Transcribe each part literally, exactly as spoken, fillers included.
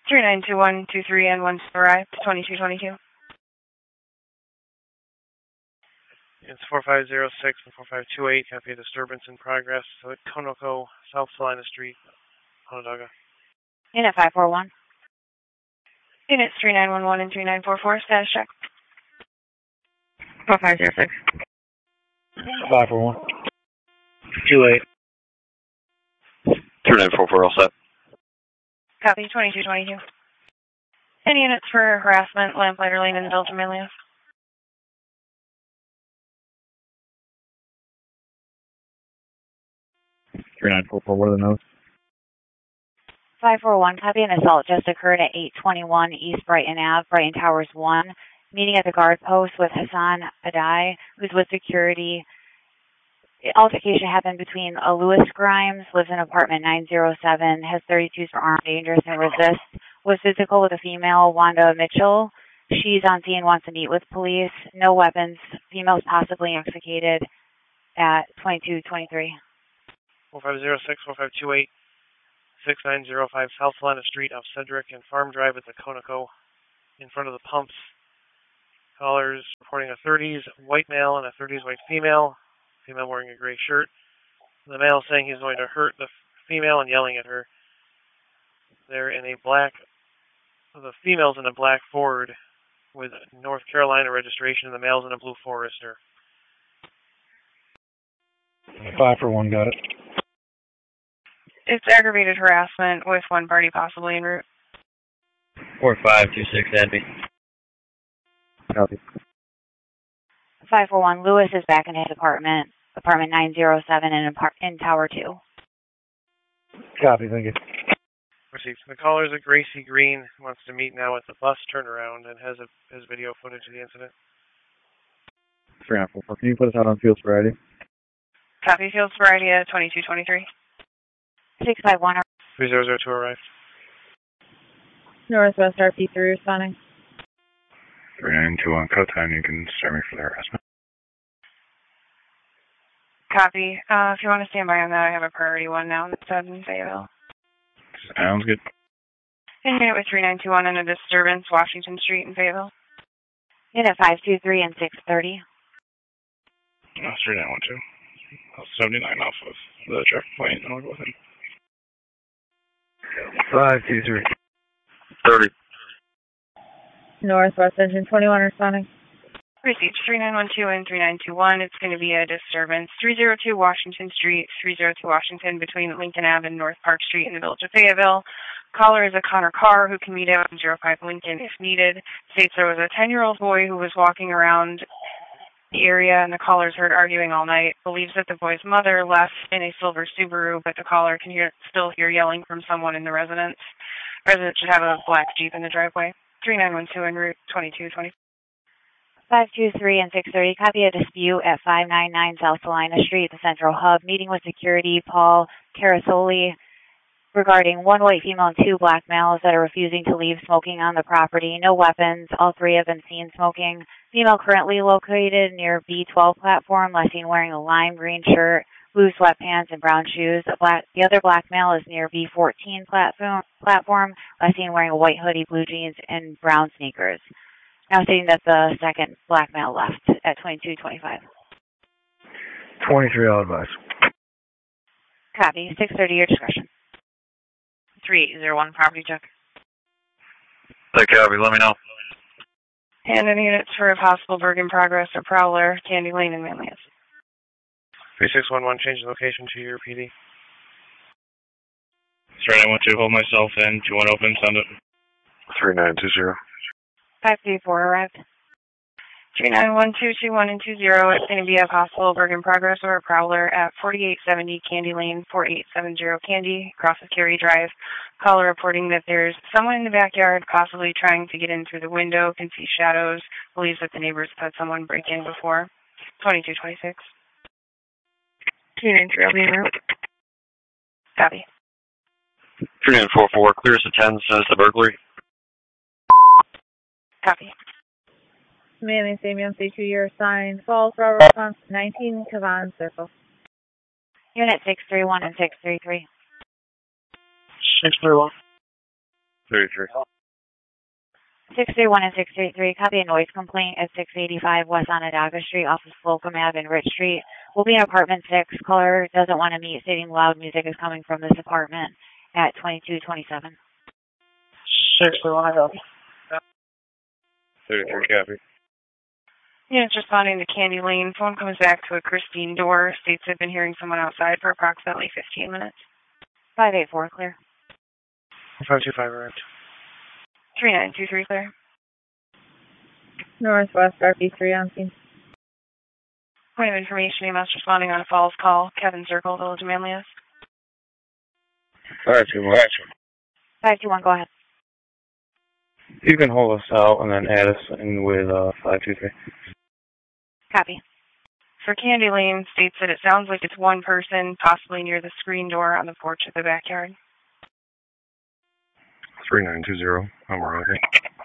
three nine two one two three and one arrived, twenty-two twenty-two. It's four five zero six and four five two eight. Copy a disturbance in progress. So at Konoko, South Salina Street, Onondaga. Unit five four one. Units three nine one one and three nine four four, status check. four five zero six. five four one. two eight. three nine four four, all set. Copy, twenty-two twenty-two. Any units for harassment, Lamplighter Lane and Belgium alias? three nine four four, what are the notes? five four one, copy. An assault just occurred at eight twenty-one East Brighton Avenue, Brighton Towers one. Meeting at the guard post with Hassan Adai, who's with security. Altercation happened between uh, Louis Grimes, lives in apartment nine oh seven, has thirty-twos for armed, dangerous, and resist. Was physical with a female, Wanda Mitchell. She's on scene, wants to meet with police. No weapons. Female's possibly intoxicated at twenty-two twenty-three. four five zero six four five two eight, six nine zero five South Salina Street off Cedric and Farm Drive at the Konoko in front of the pumps. Callers reporting a thirties white male and a thirties white female. Female wearing a gray shirt. The male saying he's going to hurt the female and yelling at her. They're in a black, the female's in a black Ford with North Carolina registration, and the male's in a blue Forester. five for one, got it. It's aggravated harassment with one party possibly en route. four five two six, Adby. Copy. five four one, Lewis is back in his apartment, apartment nine oh seven in, apart- in Tower two. Copy, thank you. Received. The caller's at Gracie Green, wants to meet now at the bus turnaround and has a, has video footage of the incident. three nine four four, can you put us out on field sobriety? Copy, field sobriety at twenty-two twenty-three. six five one. three zero zero two arrived. Northwest R P three responding. three nine two one, code time, you can start me for the harassment. Copy. Uh, if you want to stand by on that, I have a priority one now that's in Fayetteville. Sounds good. And unit with three nine two one and a disturbance, Washington Street in Fayetteville. Unit five two three and six thirty. Oh, three nine one two. seventy-nine off of the traffic point, and I'll go with him. five two three. thirty. Northwest Engine twenty-one responding. Received three nine one two and three nine two one. It's going to be a disturbance. three oh two Washington Street, three oh two Washington between Lincoln Avenue and North Park Street in the village of Fayetteville. Caller is a Connor Carr who can meet at one oh five Lincoln if needed. States there was a ten-year-old boy who was walking around the area and the callers heard arguing all night. Believes that the boy's mother left in a silver Subaru, but the caller can hear, still hear yelling from someone in the residence. Residents should have a black Jeep in the driveway. three nine one two en route, twenty-two twenty. five two three and six thirty, copy a dispute at five ninety-nine South Salina Street, the Central Hub. Meeting with security, Paul Carasoli, regarding one white female and two black males that are refusing to leave smoking on the property. No weapons. All three have been seen smoking. Female currently located near B twelve platform, last seen wearing a lime green shirt, blue sweatpants, and brown shoes. The, black, the other black male is near B fourteen platform, platform, last seen wearing a white hoodie, blue jeans, and brown sneakers. Now stating that the second black male left at twenty-two twenty-five. twenty-three, I'll advise. Copy. six thirty, your discretion. three oh one property check. Hey, copy, let me know. And any units for a possible Bergen Progress or Prowler, Candy Lane, and Manlius. three six one one, change location to your P D. three nine one two, hold myself in, two one open, send it. three nine two zero. five three four arrived. three nine one two two one and two zero. It's going to be a possible Bergen Progress or a Prowler at forty-eight seventy Candy Lane, forty-eight seventy Candy, across of Cary Drive. Caller reporting that there's someone in the backyard possibly trying to get in through the window, can see shadows, believes that the neighbors had someone break in before. twenty-two twenty-six. two nine three, I'll be en route. Copy. three nine four four, clears to ten, sends to burglary. Copy. Manning, Samuel, C two, you're assigned. Falls, Robert, response nineteen, Cavan Circle. Unit six three one and six three three. six three one. thirty-three. six three one and six three three, copy a noise complaint at six eighty-five West Onondaga Street off of Slocum Ave and Rich Street. Will be in apartment six. Caller doesn't want to meet, stating loud music is coming from this apartment at twenty-two twenty-seven. six three one, I go. thirty-three, copy. Units responding to Candy Lane. Phone comes back to a Christine door. States have been hearing someone outside for approximately fifteen minutes. five eight four, clear. five two five arrived. three nine two three, clear. Northwest R P three on scene. Point of information, E M S responding on a false call. Kevin Circle, Village of Manlius. Alright, two more. five two one, go ahead. You can hold us out and then add us in with uh, five two three. Copy. For Candy Lane, states that it sounds like it's one person, possibly near the screen door on the porch of the backyard. three nine two zero, I'm arriving.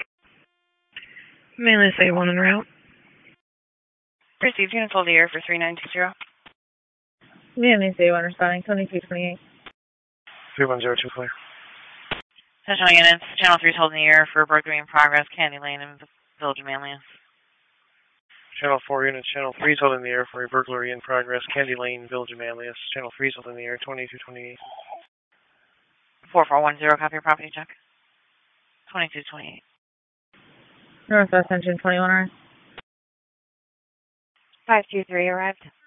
Manlius A one en route. Received, units hold the air for three nine two zero. Manlius A one responding twenty-two twenty-eight. three one zero two, clear. Attention units, Channel three is holding the air for burglary in progress, Candy Lane and Village of Manlius. Channel four units, Channel three is holding the air for a burglary in progress, Candy Lane, Village of Manlius. Channel three is holding the air, twenty-two twenty-eight. four four one zero, copy your property check. twenty-two twenty-eight. Northwest Engine twenty-one R. five two three arrived.